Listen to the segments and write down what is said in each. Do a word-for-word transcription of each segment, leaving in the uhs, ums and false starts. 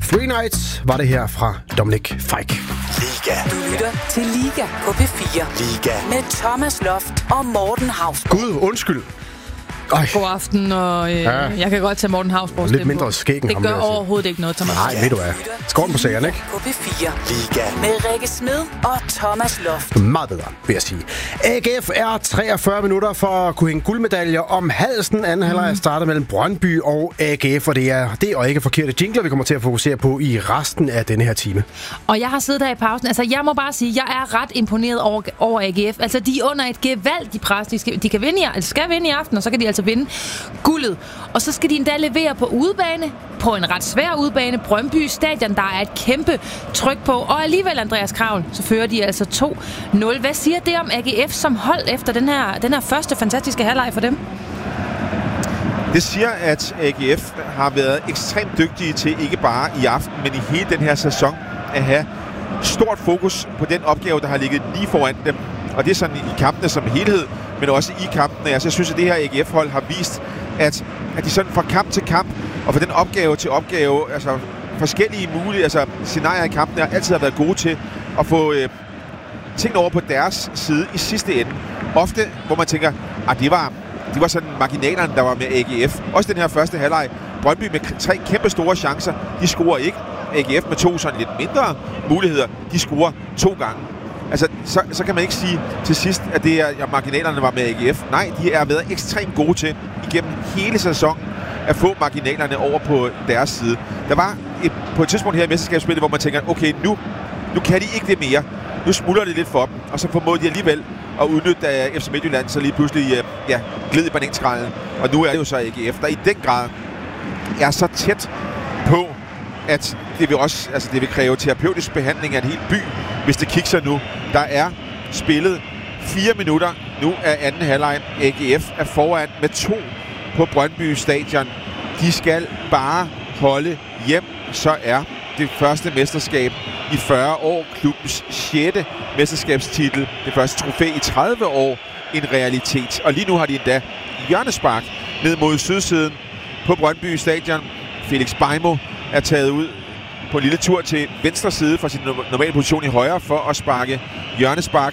Free Nights var det her fra Dominic Fike. Liga. Du lytter til Liga på P fire. Liga. Med Thomas Loft og Morten Hausborg. Gud, undskyld. Ej. God aften, og øh, ja. jeg kan godt tage Morten Hausborgs lidt mindre skæg end det ham. Det gør overhovedet ikke noget, Thomas. Nej, ved du hvad. Skåren på sagerne, ikke? På P fire. Liga. Med Rikke Smed og Thomas Loft. Meget bedre, vil jeg sige. A G F er treogfyrre minutter for at kunne hænge guldmedaljer om halsen. Anden halvleg starter mellem Brøndby og A G F, og det er det og ikke forkerte jingler, vi kommer til at fokusere på i resten af denne her time. Og jeg har siddet der i pausen. Altså, jeg må bare sige, jeg er ret imponeret over, over A G F. Altså, de er under et gevaldigt pres. De, skal, de kan vinde i, altså, skal vinde i aften, og så kan de altså vinde guldet. Og så skal de endda levere på udebane, på en ret svær udebane, Brøndby Stadion, der er et kæmpe tryk på. Og alligevel, Andreas Kravl, så fører de altså to nul. Hvad siger det om A G F som hold efter den her, den her første fantastiske halvleg for dem? Det siger, at A G F har været ekstremt dygtige til, ikke bare i aften, men i hele den her sæson, at have stort fokus på den opgave, der har ligget lige foran dem. Og det er sådan i kampene som helhed, men også i kampene. Altså, jeg synes, at det her A G F-hold har vist, at, at de sådan fra kamp til kamp, og fra den opgave til opgave, altså forskellige mulige altså, scenarier i kampene, har altid har været gode til at få øh, tingene over på deres side i sidste ende. Ofte, hvor man tænker, at det var, det var sådan marginalerne, der var med A G F. Også den her første halvleg. Brøndby med tre kæmpe store chancer, de scorer ikke. A G F med to sådan lidt mindre muligheder, de scorer to gange. Altså, så, så kan man ikke sige til sidst, at det er, ja, marginalerne var med A G F. Nej, de har været ekstremt gode til igennem hele sæsonen at få marginalerne over på deres side. Der var et, på et tidspunkt her i mesterskabsspillet, hvor man tænker, okay, nu, nu kan de ikke det mere. Nu smuldrer det lidt for dem, og så formåede de alligevel at udnytte F C Midtjylland, så lige pludselig ja, gled i bananskralden. Og nu er det jo så A G F, der i den grad er så tæt på, at det vil også, altså det vil kræve terapeutisk behandling af en hel by, hvis det kikser nu. Der er spillet fire minutter nu af anden halvleg. A G F er foran med to på Brøndby Stadion. De skal bare holde hjem, så er det første mesterskab i fyrre år, klubbens sjette mesterskabstitel, det første trofæ i tredive år, en realitet. Og lige nu har de endda hjørnespark ned mod sydsiden på Brøndby Stadion. Felix Beimo er taget ud på en lille tur til venstre side fra sin normale position i højre for at sparke hjørnespark.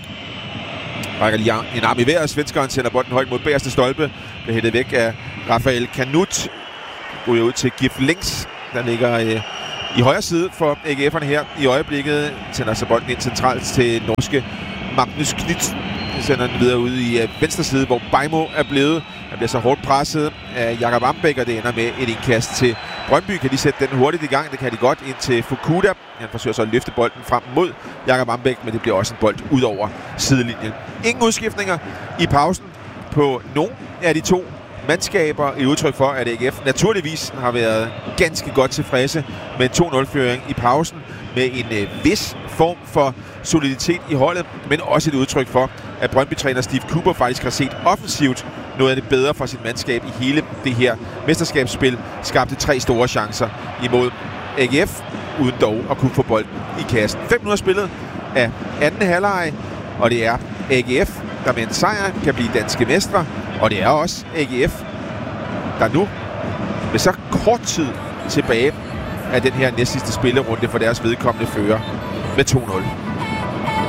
Rækker lige en arm i vejret. Svenskeren sender bolden højt mod bagerste stolpe. Bliver hættet væk af Rafael Kanut. Går ud til Gif Links, der ligger øh, i højre side for A G F'erne her. I øjeblikket sender så bolden ind centralt til norske Magnus Knudsen. Sender den videre ud i øh, venstre side, hvor Beimo er blevet. Han bliver så hårdt presset af Jakob Ambæk, og det ender med et indkast til Brøndby. Kan de sætte den hurtigt i gang? Det kan de godt ind til Fukuda. Han forsøger så at løfte bolden frem mod Jakob Ambæk, men det bliver også en bold ud over sidelinjen. Ingen udskiftninger i pausen på nogen af de to mandskaber. Et udtryk for, at A G F naturligvis har været ganske godt tilfredse med en to nul-føring i pausen, med en øh, vis form for soliditet i holdet, men også et udtryk for, at Brøndby-træner Steve Cooper faktisk har set offensivt noget af det bedre fra sit mandskab i hele det her mesterskabsspil. Skabte tre store chancer imod A G F, uden dog at kunne få bolden i kassen. fem minutter spillet af anden halvleg, og det er A G F, der med en sejr kan blive danske mestre, og det er også A G F, der nu med så kort tid tilbage af den her næstsidste spillerunde for deres vedkommende fører med to nul.